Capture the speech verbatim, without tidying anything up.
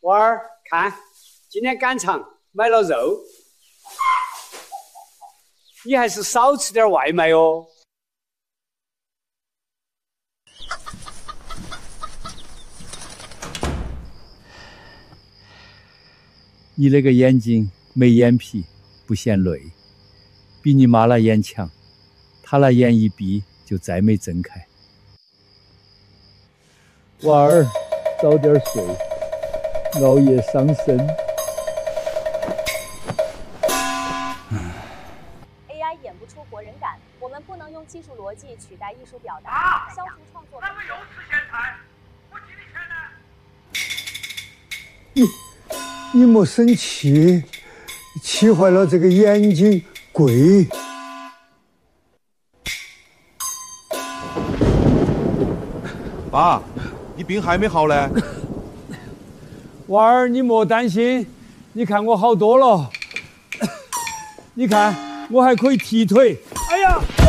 娃儿，看，今天赶场买了肉，你还是少吃点外卖哦。 你那个眼睛没眼皮，不嫌累，比你妈那眼强，她那眼一闭就再没睁开。娃儿，早点睡，熬夜伤身。 A I 演不出活人感，我们不能用技术逻辑取代艺术表达，消除创作。 咱们又吃咸菜，我给你钱呢。 你你莫生气，气坏了这个眼睛贵。 爸，你病还没好嘞？ 娃儿，你莫担心，你看我好多了。你看，我还可以踢腿。哎呀！